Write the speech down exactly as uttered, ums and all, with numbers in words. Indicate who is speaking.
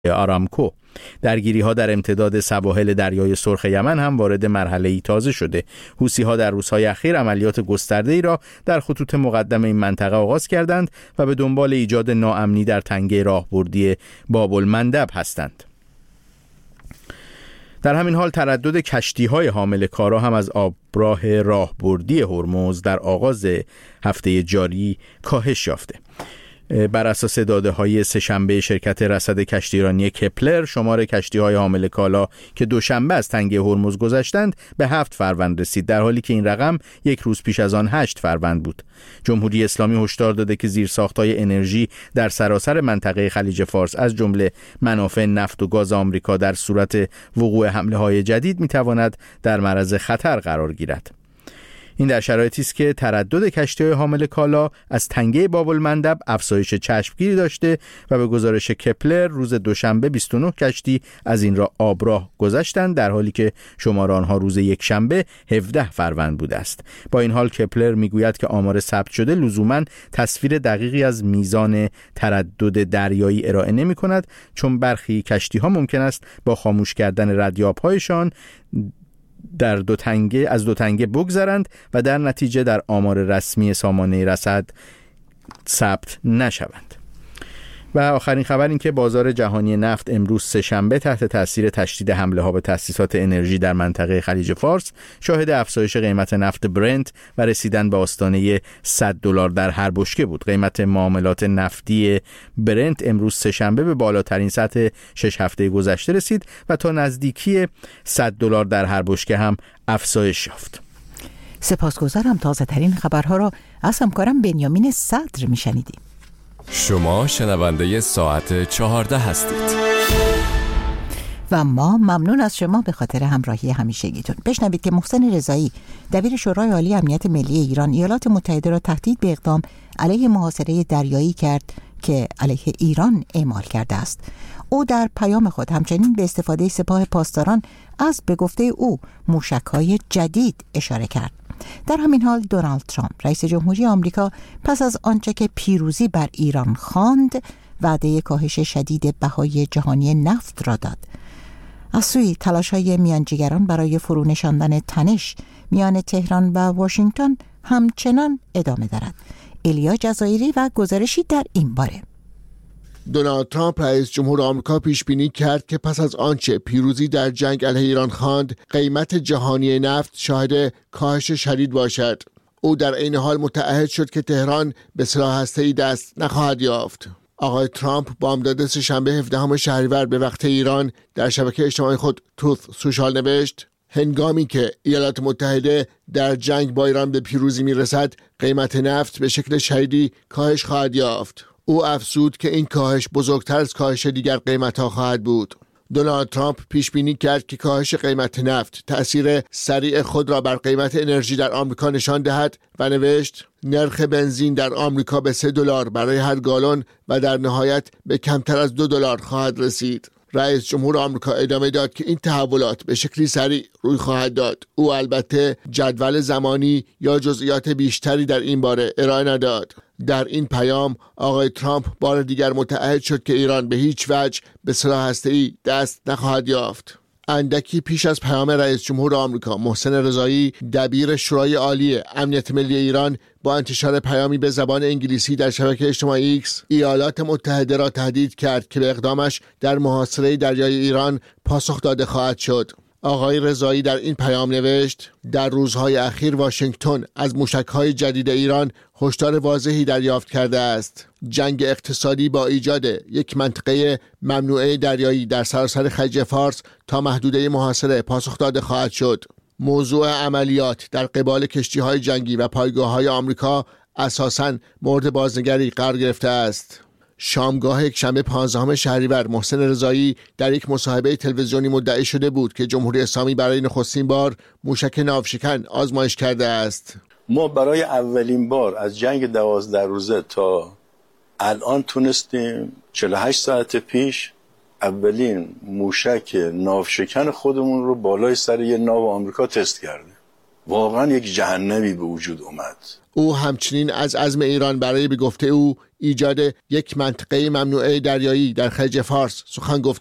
Speaker 1: آرامکو. درگیری‌ها در امتداد سواحل دریای سرخ یمن هم وارد مرحله‌ای تازه شده. حوثی‌ها در روزهای اخیر عملیات گسترده‌ای را در خطوط مقدم این منطقه آغاز کردند و به دنبال ایجاد ناامنی در تنگه راهبردی باب المندب هستند. در همین حال تردد کشتی‌های حامل کارا هم از آبراه راهبردی هرمز در آغاز هفته جاری کاهش یافته. بر اساس داده‌های سه‌شنبه شرکت رصد کشتیرانی کپلر، شمار کشتی‌های حامل کالا که دوشنبه از تنگه هرمز گذشتند به هفت فروند رسید، در حالی که این رقم یک روز پیش از آن هشت فروند بود. جمهوری اسلامی هشدار داده که زیرساخت‌های انرژی در سراسر منطقه خلیج فارس از جمله منافع نفت و گاز آمریکا در صورت وقوع حمله‌های جدید می‌تواند در معرض خطر قرار گیرد. این در شرایطی است که تردد کشتی‌های حامل کالا از تنگه باب المندب افزایش چشمگیری داشته و به گزارش کپلر روز دوشنبه بیست و نه کشتی از این را آبراه گذشتند، در حالی که شمار آنها روز یکشنبه هفده فروند بوده است. با این حال کپلر میگوید که آمار ثبت شده لزوماً تصویر دقیقی از میزان تردد دریایی ارائه نمی‌کند، چون برخی کشتی‌ها ممکن است با خاموش کردن ردیاب‌هایشان در دو تنگه از دو تنگه بگذرند و در نتیجه در آمار رسمی سامانه رصد ثبت نشوند. و آخرین خبر این که بازار جهانی نفت امروز سه‌شنبه تحت تاثیر تشدید حمله ها به تأسیسات انرژی در منطقه خلیج فارس شاهد افزایش قیمت نفت برنت و رسیدن به آستانه صد دلار در هر بشکه بود. قیمت معاملات نفتی برنت امروز سه‌شنبه به بالاترین سطح شش هفته گذشته رسید و تا نزدیکی صد دلار در هر بشکه هم افزایش یافت.
Speaker 2: سپاسگزارم. تازه ترین خبرها را از همکارم بنیامین صدر میشنیدیم.
Speaker 3: شما شنونده ساعت چهارده هستید
Speaker 2: و ما ممنون از شما به خاطر همراهی همیشگیتون. بشنوید که محسن رضایی دبیر شورای عالی امنیت ملی ایران ایالات متحده را تهدید به اقدام علیه محاصره دریایی کرد که علیه ایران اعمال کرده است. او در پیام خود همچنین به استفاده سپاه پاسداران از به گفته او موشک‌های جدید اشاره کرد. در همین حال دونالد ترامپ رئیس جمهوری آمریکا پس از آنچه که پیروزی بر ایران خواند وعده کاهش شدید بهای جهانی نفت را داد. از سوی تلاش‌های میانجیگران برای فرونشاندن تنش میان تهران و واشنگتن همچنان ادامه دارد. ایلیا جزایری و گزارشی در این باره.
Speaker 4: دونالد ترامپ رئیس جمهور آمریکا پیش بینی کرد که پس از آنچه پیروزی در جنگ علیه ایران خواند قیمت جهانی نفت شاهد کاهش شدید باشد. او در عین حال متعهد شد که تهران به سلاح هسته‌ای دست نخواهد یافت. آقای ترامپ بامداد سه‌شنبه هفدهم شهریور به وقت ایران در شبکه اجتماعی خود تروث سوشال نوشت: هنگامی که ایالات متحده در جنگ با ایران به پیروزی میرسد قیمت نفت به شکل شدیدی کاهش خواهد یافت. او افزود که این کاهش بزرگتر از کاهش دیگر قیمت‌ها خواهد بود. دونالد ترامپ پیش بینی کرد که کاهش قیمت نفت تأثیر سریع خود را بر قیمت انرژی در آمریکا نشان دهد و نوشت: نرخ بنزین در آمریکا به سه دلار برای هر گالن و در نهایت به کمتر از دو دلار خواهد رسید. رئیس جمهور آمریکا ادامه داد که این تحولات به شکلی سریع روی خواهد داد. او البته جدول زمانی یا جزئیات بیشتری در این باره ارائه نداد. در این پیام آقای ترامپ بار دیگر متعهد شد که ایران به هیچ وجه به سلاح هسته‌ای دست نخواهد یافت. اندکی پیش از پیام رئیس جمهور آمریکا، محسن رضایی دبیر شورای عالی امنیت ملی ایران با انتشار پیامی به زبان انگلیسی در شبکه اجتماعی ایکس ایالات متحده را تهدید کرد که به اقدامش در محاصره دریای ایران پاسخ داده خواهد شد. آقای رضایی در این پیام نوشت: در روزهای اخیر واشنگتن از موشک‌های جدید ایران هشدار واضحی دریافت کرده است. جنگ اقتصادی با ایجاد یک منطقه ممنوعه دریایی در سراسر خلیج فارس تا محدوده محاصره پاسخ داده خواهد شد. موضوع عملیات در قبال کشتی‌های جنگی و پایگاه‌های آمریکا اساساً مورد بازنگری قرار گرفته است. شامگاه یکشنبه پانزدهم شهریور محسن رضایی در یک مصاحبه تلویزیونی مدعی شده بود که جمهوری اسلامی برای نخستین بار موشک ناوشکن آزمایش کرده است.
Speaker 5: ما برای اولین بار از جنگ دوازده روزه تا الان تونستیم چهل و هشت ساعت پیش اولین موشک ناوشکن خودمون رو بالای سر یه ناو آمریکا تست کردیم. واقعا یک جهنمی به وجود اومد.
Speaker 4: او همچنین از عزم ایران برای به گفته او ایجاد یک منطقه ممنوعه دریایی در خلیج فارس سخن گفت